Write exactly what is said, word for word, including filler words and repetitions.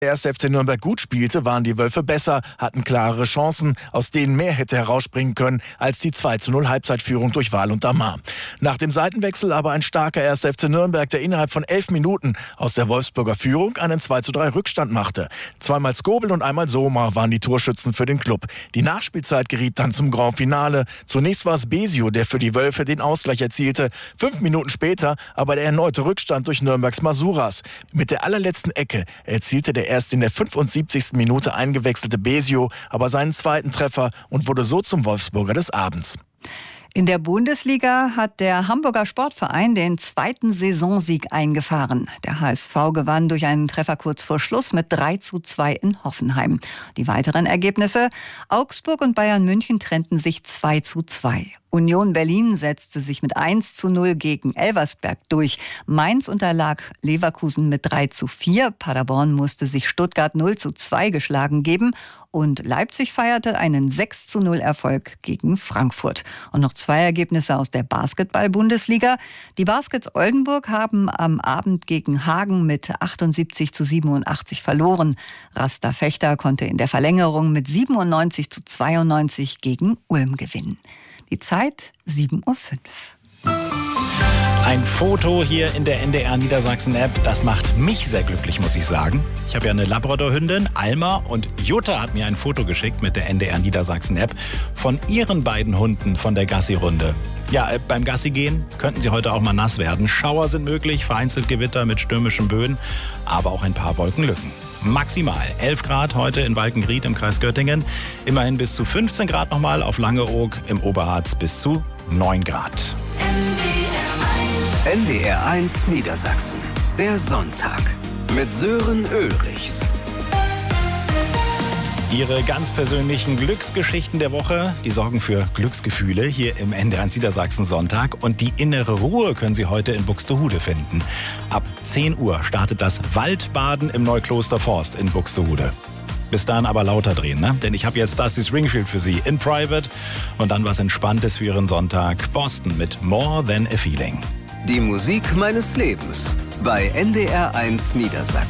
Der erste F C Nürnberg gut spielte, waren die Wölfe besser, hatten klarere Chancen, aus denen mehr hätte herausspringen können als die zwei zu null Halbzeitführung durch Wahl und Damar. Nach dem Seitenwechsel aber ein starker erster F C Nürnberg, der innerhalb von elf Minuten aus der Wolfsburger Führung einen zwei zu drei Rückstand machte. Zweimal Skobel und einmal Sommer waren die Torschützen für den Club. Die Nachspielzeit geriet dann zum Grand Finale. Zunächst war es Besio, der für die Wölfe den Ausgleich erzielte. Fünf Minuten später aber der erneute Rückstand durch Nürnbergs Masuras. Mit der allerletzten Ecke erzielte der erst in der fünfundsiebzigsten Minute eingewechselte Besio aber seinen zweiten Treffer und wurde so zum Wolfsburger des Abends. In der Bundesliga hat der Hamburger Sportverein den zweiten Saisonsieg eingefahren. Der H S V gewann durch einen Treffer kurz vor Schluss mit drei zu zwei in Hoffenheim. Die weiteren Ergebnisse: Augsburg und Bayern München trennten sich zwei zu zwei. Union Berlin setzte sich mit eins zu null gegen Elversberg durch. Mainz unterlag Leverkusen mit drei zu vier. Paderborn musste sich Stuttgart null zu zwei geschlagen geben. Und Leipzig feierte einen sechs zu null Erfolg gegen Frankfurt. Und noch zwei Ergebnisse aus der Basketball-Bundesliga. Die Baskets Oldenburg haben am Abend gegen Hagen mit achtundsiebzig zu siebenundachtzig verloren. Rasta Fechter konnte in der Verlängerung mit siebenundneunzig zu zweiundneunzig gegen Ulm gewinnen. Die Zeit sieben Uhr fünf. Ein Foto hier in der N D R Niedersachsen-App, das macht mich sehr glücklich, muss ich sagen. Ich habe ja eine Labrador-Hündin, Alma, und Jutta hat mir ein Foto geschickt mit der N D R Niedersachsen-App von ihren beiden Hunden von der Gassi-Runde. Ja, äh, beim Gassi gehen könnten sie heute auch mal nass werden. Schauer sind möglich, vereinzelt Gewitter mit stürmischen Böen, aber auch ein paar Wolkenlücken. Maximal elf Grad heute in Walkengried im Kreis Göttingen. Immerhin bis zu fünfzehn Grad nochmal auf Langeoog, im Oberharz bis zu neun Grad. N D R eins Niedersachsen. Der Sonntag mit Sören Ulrichs. Ihre ganz persönlichen Glücksgeschichten der Woche, die sorgen für Glücksgefühle hier im N D R eins Niedersachsen Sonntag. Und die innere Ruhe können Sie heute in Buxtehude finden. Ab zehn Uhr startet das Waldbaden im Neukloster Forst in Buxtehude. Bis dahin aber lauter drehen, ne? Denn ich habe jetzt Dusty Springfield für Sie in Private und dann was Entspanntes für Ihren Sonntag. Boston mit More Than a Feeling. Die Musik meines Lebens bei N D R eins Niedersachsen.